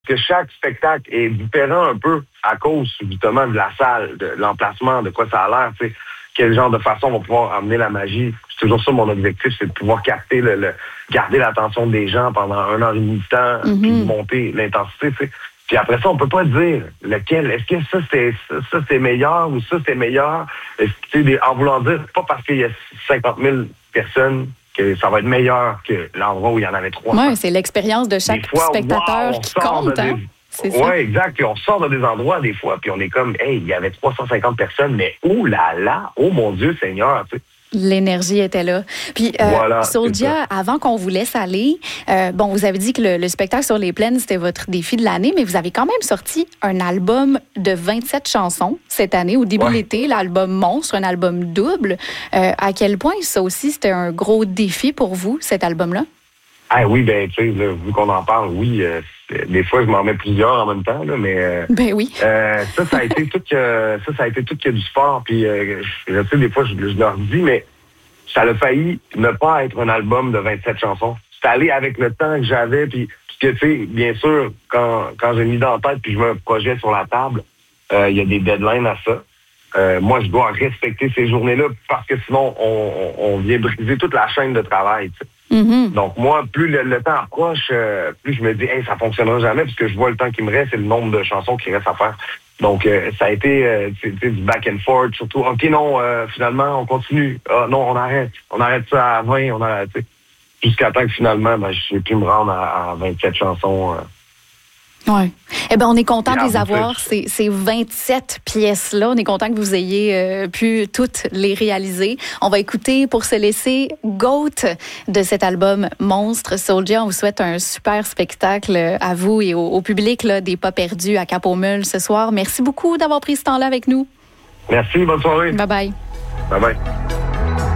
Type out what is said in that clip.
que chaque spectacle est différent un peu à cause, justement, de la salle, de l'emplacement, de quoi ça a l'air, tu sais. Quel genre de façon on va pouvoir amener la magie. C'est toujours ça mon objectif, c'est de pouvoir capter garder l'attention des gens pendant 1 heure et demie de temps, puis de monter l'intensité, tu sais. Puis après ça, on peut pas dire lequel. Est-ce que ça c'est meilleur ou ça c'est meilleur? En voulant dire, c'est pas parce qu'il y a 50 000 personnes que ça va être meilleur que l'endroit où il y en avait 300. Oui, c'est l'expérience de chaque spectateur qui compte, hein? Oui, exact. Puis on sort de des endroits des fois, puis on est comme, hey, il y avait 350 personnes, mais oh là là, oh mon Dieu Seigneur, tu sais. L'énergie était là. Puis, voilà, Soulja, avant qu'on vous laisse aller, vous avez dit que le spectacle sur les plaines, c'était votre défi de l'année, mais vous avez quand même sorti un album de 27 chansons cette année, au début de l'été, l'album Monstre, un album double. À quel point ça aussi, c'était un gros défi pour vous, cet album-là? Ah oui, ben tu sais, vu qu'on en parle, oui, des fois je m'en mets plusieurs en même temps, là, mais ben oui. ça a été tout qu'il y a du sport, puis je sais, des fois je leur dis, mais ça a failli ne pas être un album de 27 chansons. C'est allé avec le temps que j'avais, puis que tu sais, bien sûr, quand j'ai mis dans la tête puis je mets un projet sur la table, il y a des deadlines à ça. Moi, je dois respecter ces journées-là parce que sinon, on vient briser toute la chaîne de travail, tu sais. Donc, moi, plus le temps approche, plus je me dis, hey, ça fonctionnera jamais, parce que je vois le temps qui me reste et le nombre de chansons qui reste à faire. Donc, ça a été du back and forth, surtout. OK, non, finalement, on continue. Ah, non, on arrête. On arrête ça à 20, on arrête. Jusqu'à temps que finalement, j'ai pu me rendre à 27 chansons. Oui. Eh bien, on est content de les avoir, ces 27 pièces-là. On est content que vous ayez pu toutes les réaliser. On va écouter, pour se laisser, Goat de cet album Monstre. Soulja, on vous souhaite un super spectacle à vous et au public là, des Pas perdus à Cap-aux-Mules ce soir. Merci beaucoup d'avoir pris ce temps-là avec nous. Merci, bonne soirée. Bye-bye. Bye-bye.